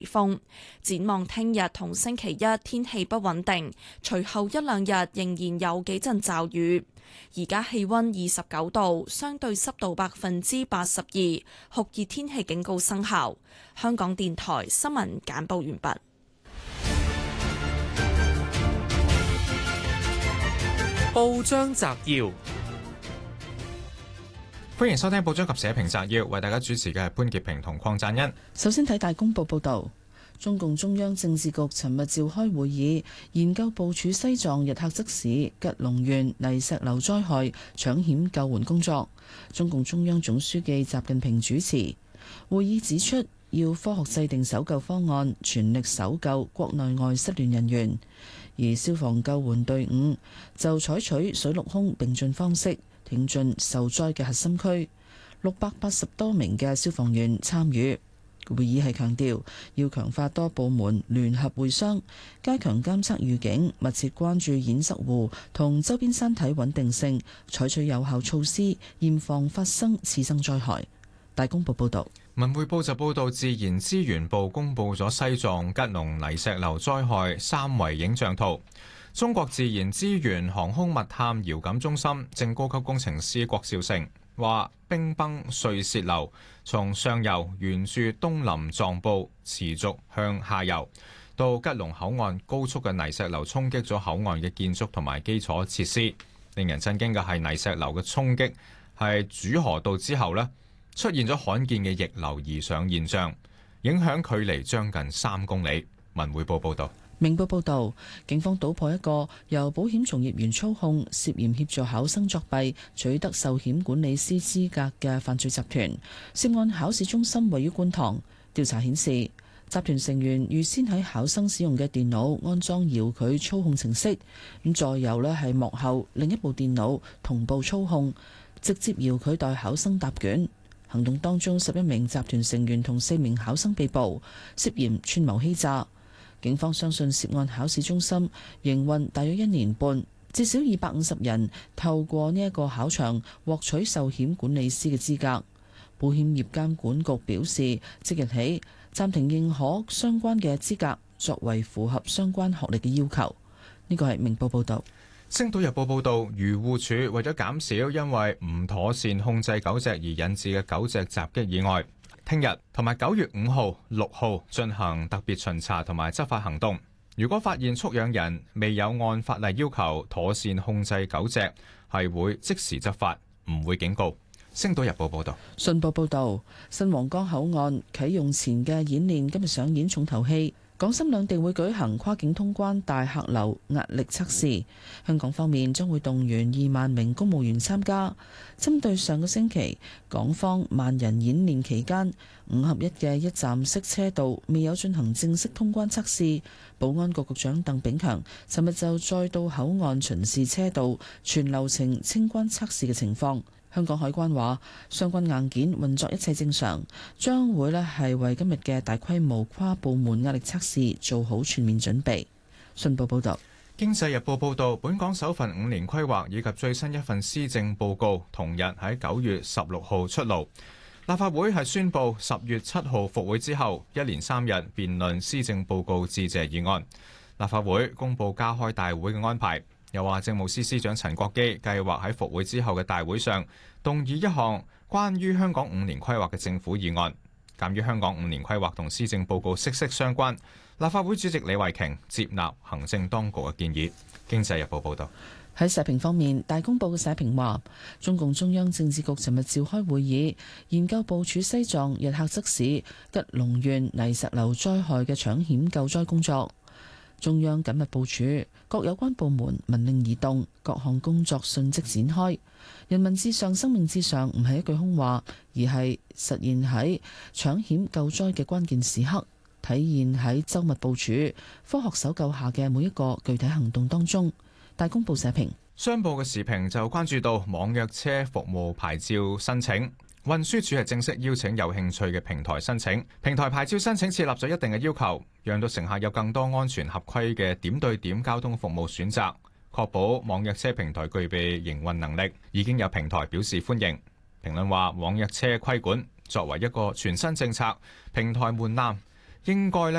風。展望聽日同星期一天氣不穩定，隨後一兩日仍然有幾陣驟雨。而家氣溫29度，相對濕度82%，酷熱天氣警告生效。香港電台新聞簡報完畢。 報章摘要，歡迎收聽報章及社評摘要，為大家主持嘅係潘潔平同鄺贊恩。 首先睇大公報報道，中共中央政治局尋日召開會議，研究部署西藏日喀則市吉隆縣泥石流災害搶險救援工作。中共中央總書記習近平主持會議，指出要科學制定搜救方案，全力搜救國內外失聯人員。而消防救援隊伍就採取水陸空並進方式挺進受災嘅核心區，680多名嘅消防員參與。會議係強調要強化多部門聯合會商，加強監測預警，密切關注堰塞湖同周邊山體穩定性，採取有效措施，嚴防發生次生災害。大公報報道。 文匯報就報道，自然資源部公布咗西藏吉隆泥石流災害三維影像圖。中國自然資源航空物探遙感中心正高級工程師郭兆成話，冰崩碎泄流從上游沿住東林藏布持續向下游，到吉隆口岸高速嘅泥石流衝擊咗口岸嘅建築同埋基礎設施。令人震驚嘅係泥石流嘅衝擊係主河道之後呢，出現咗罕見嘅逆流而上現象，影響距離將近3公里。文匯報報道。 明報報道，警方搗破一個由保險從業員操控、涉嫌協助考生作弊、取得壽險管理師資格嘅犯罪集團。涉案考試中心位於觀塘。調查顯示，集團成員預先喺考生使用嘅電腦安裝遙距操控程式，咁再由係幕後另一部電腦同步操控，直接遙距代考生答卷。行動當中，11名集團成員同4名考生被捕，涉嫌串謀欺詐。警方相信涉案考試中心營運大約1年半，至少250人透過呢一個考場獲取壽險管理師嘅資格。保險業監管局表示，即日起暫停認可相關嘅資格，作為符合相關學歷嘅要求。呢個係明報報導。 星島日報報導，漁護署為咗減少因為唔妥善控制狗隻而引致嘅狗隻襲擊意外，聽日同埋9月5號、6號進行特別巡查同埋執法行動。如果發現畜養人未有按法例要求妥善控制狗隻，係會即時執法，唔會警告。星島日報報導。 信報報導，新皇崗口岸啟用前嘅演練今日上演重頭戲。港深兩地會舉行跨境通關大客流壓力測試，香港方面將會動員2萬名公務員參加。針對上個星期港方萬人演練期間5合1嘅一站式車道未有進行正式通關測試，保安局局長鄧炳強尋日就再到口岸巡視車道全流程清關測試嘅情況。香港海關話，相關硬件運作一切正常，將會係為今日嘅大規模跨部門壓力測試做好全面準備。信報報道。 經濟日報報導，本港首份5年規劃以及最新一份施政報告同日喺9月16號出爐。立法會係宣布10月7號復會之後，一連3日辯論施政報告致謝議案。立法會公佈加開大會嘅安排。又話政務司司長陳國基計劃喺復會之後嘅大會上動議一項關於香港5年規劃嘅政府議案。鑑於香港5年規劃同施政報告息息相關，立法會主席李慧瓊接納行政當局嘅建議。經濟日報報道。 喺社評方面，大公報嘅社評話，中共中央政治局尋日召開會議，研究部署西藏日喀則市吉隆縣泥石流災害嘅搶險救災工作。中央緊密部署，各有關部門聞令而動，各項工作迅即展開。人民至上、生命至上唔係一句空話，而係實現喺搶險救災嘅關鍵時刻，體現喺周密部署、科學搜救下嘅每一個具體行動當中。大公報社評。 商報嘅時評就關注到網約車服務牌照申請。運輸署係正式邀請有興趣嘅平台申請，平台牌照申請設立咗一定嘅要求，讓到乘客有更多安全合規嘅點對點交通服務選擇，確保網約車平台具備營運能力。已經有平台表示歡迎。評論話，網約車規管作為一個全新政策，平台門檻應該